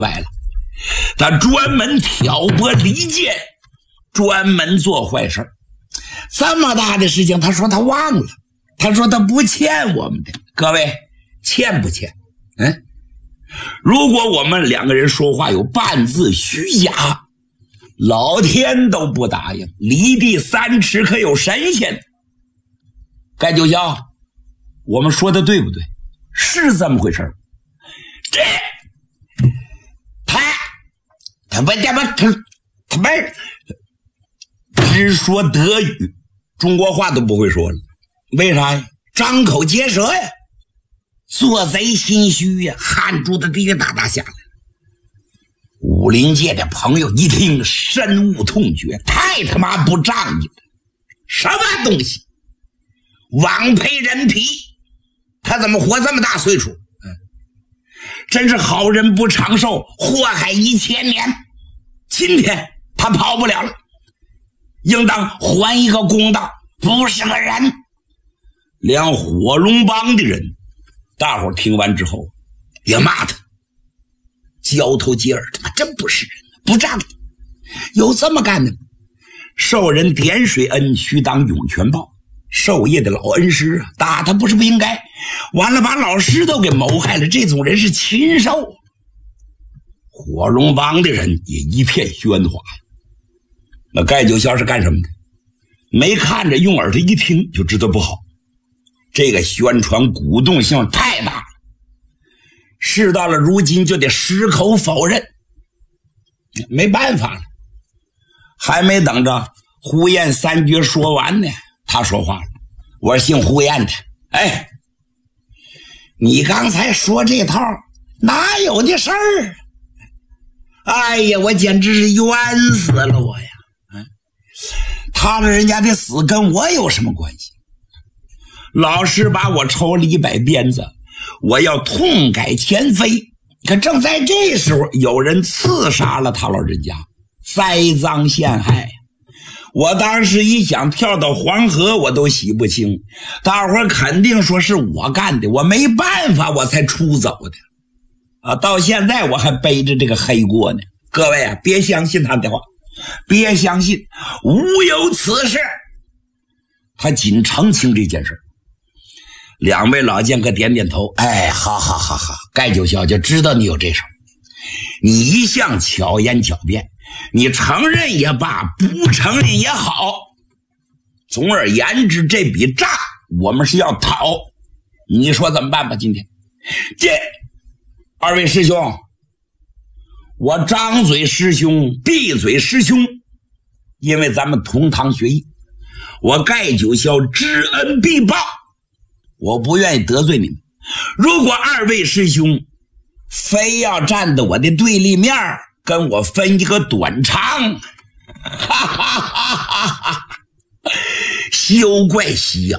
歪了，他专门挑拨离间，专门做坏事。这么大的事情，他说他忘了，他说他不欠我们的。各位，欠不欠？如果我们两个人说话有半字虚假，老天都不答应，离地3尺可有神仙。盖九霄，我们说的对不对？是这么回事。他们只说德语，中国话都不会说了。为啥呀？张口结舌呀，做贼心虚呀，汗珠子滴滴答答下来。武林界的朋友一听深恶痛绝，太他妈不仗义了！什么东西？枉配人皮，他怎么活这么大岁数？真是好人不长寿，祸害1000年。今天他跑不了了，应当还一个公道，不是个人。连火龙帮的人，大伙听完之后也骂他，交头接耳，他妈真不是人，不仗义。有这么干的吗？受人点水恩，须当涌泉报。授业的老恩师啊，打他不是不应该，完了把老师都给谋害了，这种人是禽兽。火龙帮的人也一片喧哗。那盖九霄是干什么的？没看着，用耳朵一听就知道不好。这个宣传鼓动性太大了，事到了如今就得矢口否认，没办法了。还没等着胡彦3句说完呢，他说话了。我姓胡彦的，你刚才说这套哪有的事儿？哎呀，我简直是冤死了我呀！他们人家的死跟我有什么关系？老师把我抽了100鞭子，我要痛改前非。可正在这时候，有人刺杀了他老人家，栽赃陷害。我当时一想跳到黄河我都洗不清，大伙儿肯定说是我干的，我没办法我才出走的。到现在我还背着这个黑锅呢。各位啊，别相信他的话，别相信，无有此事。他仅澄清这件事。两位老剑客点点头，好，盖九霄就知道你有这手。你一向巧言巧辩，你承认也罢，不承认也好，总而言之，这笔账我们是要讨。你说怎么办吧？今天这二位师兄，我张嘴师兄，闭嘴师兄，因为咱们同堂学艺，我盖九霄知恩必报，我不愿意得罪你们。如果二位师兄非要站在我的对立面，跟我分一个短长，休怪喜啊！